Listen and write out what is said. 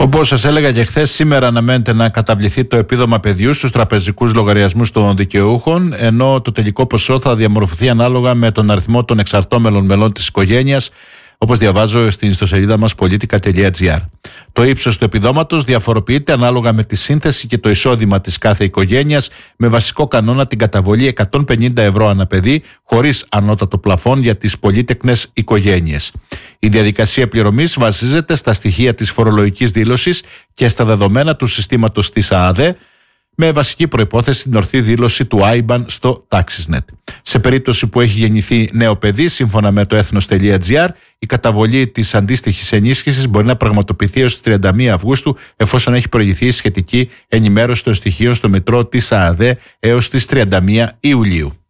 Όπως σας έλεγα και χθες, σήμερα αναμένεται να καταβληθεί το επίδομα παιδιού στους τραπεζικούς λογαριασμούς των δικαιούχων, ενώ το τελικό ποσό θα διαμορφωθεί ανάλογα με τον αριθμό των εξαρτώμενων μελών της οικογένειας, όπως διαβάζω στην ιστοσελίδα μας politica.gr. Το ύψος του επιδόματος διαφοροποιείται ανάλογα με τη σύνθεση και το εισόδημα της κάθε οικογένειας, με βασικό κανόνα την καταβολή 150 ευρώ ανά παιδί, χωρίς ανώτατο πλαφόν για τις πολύτεκνες οικογένειες. Η διαδικασία πληρωμής βασίζεται στα στοιχεία της φορολογικής δήλωσης και στα δεδομένα του συστήματος της ΑΑΔΕ, με βασική προϋπόθεση την ορθή δήλωση του IBAN στο TaxisNet. Σε περίπτωση που έχει γεννηθεί νέο παιδί, σύμφωνα με το ethnos.gr, η καταβολή της αντίστοιχης ενίσχυσης μπορεί να πραγματοποιηθεί έως τις 31 Αυγούστου, εφόσον έχει προηγηθεί σχετική ενημέρωση των στοιχείων στο Μητρό της ΑΑΔΕ έως τις 31 Ιουλίου.